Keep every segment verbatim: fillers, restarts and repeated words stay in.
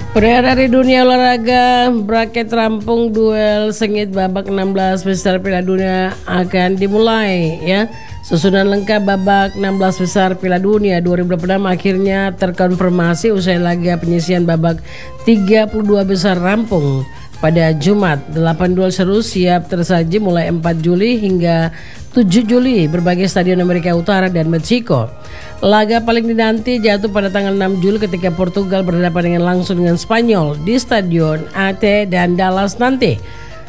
Pria dari dunia olahraga bracket rampung duel sengit babak enam belas besar Piala Dunia akan dimulai ya. Susunan lengkap babak enam belas besar Piala Dunia dua ribu dua puluh enam akhirnya terkonfirmasi usai laga penyisihan babak tiga puluh dua besar rampung pada Jumat. Delapan duel seru siap tersaji mulai empat Juli hingga tujuh Juli berbagai stadion Amerika Utara dan Meksiko. Laga paling dinanti jatuh pada tanggal enam Juli ketika Portugal berhadapan dengan langsung dengan Spanyol di Stadion A T dan Dallas nanti.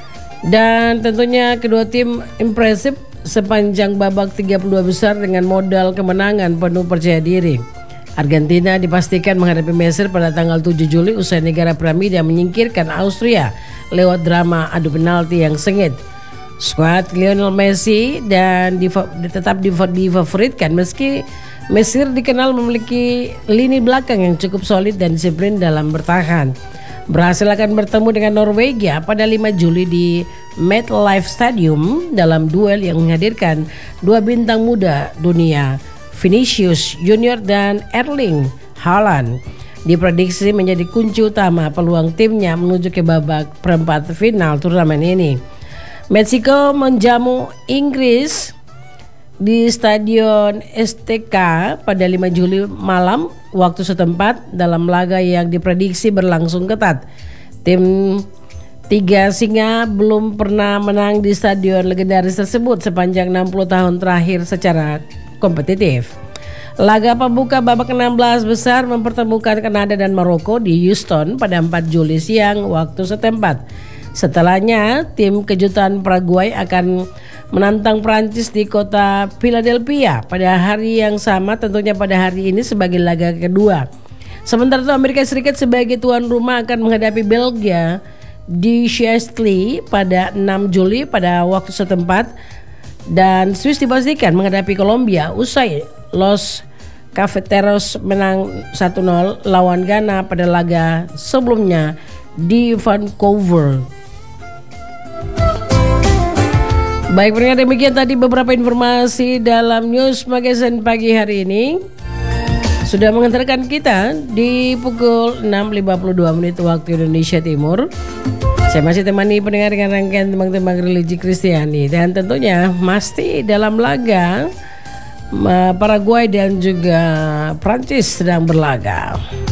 Dan tentunya kedua tim impresif sepanjang babak tiga puluh dua besar dengan modal kemenangan penuh percaya diri. Argentina dipastikan menghadapi Mesir pada tanggal tujuh Juli usai negara piramida menyingkirkan Austria lewat drama adu penalti yang sengit. Skuad Lionel Messi dan difa- tetap difavoritkan meski Mesir dikenal memiliki lini belakang yang cukup solid dan disiplin dalam bertahan. Brasil akan bertemu dengan Norwegia pada lima Juli di MetLife Stadium dalam duel yang menghadirkan dua bintang muda dunia, Vinicius Junior dan Erling Haaland. Diprediksi menjadi kunci utama peluang timnya menuju ke babak perempat final turnamen ini. Meksiko menjamu Inggris di Stadion S T K pada lima Juli malam waktu setempat dalam laga yang diprediksi berlangsung ketat. Tim tiga singa belum pernah menang di stadion legendaris tersebut sepanjang enam puluh tahun terakhir secara kompetitif. Laga pembuka babak enam belas besar mempertemukan Kanada dan Maroko di Houston pada empat Juli siang waktu setempat. Setelahnya, tim kejutan Paraguay akan menantang Prancis di kota Philadelphia pada hari yang sama, tentunya pada hari ini sebagai laga kedua. Sementara itu Amerika Serikat sebagai tuan rumah akan menghadapi Belgia di Shesley pada enam Juli pada waktu setempat, dan Swiss dipastikan menghadapi Kolombia usai Los Cafeteros menang satu nol lawan Ghana pada laga sebelumnya di Vancouver. Baik, pendengar, demikian tadi beberapa informasi dalam News Magazine pagi hari ini. Sudah mengantarkan kita di pukul enam lewat lima puluh dua menit waktu Indonesia Timur. Saya masih temani pendengar dengan rangkaian tembang-tembang religi Kristiani. Dan tentunya masih dalam laga Paraguay dan juga Prancis sedang berlaga.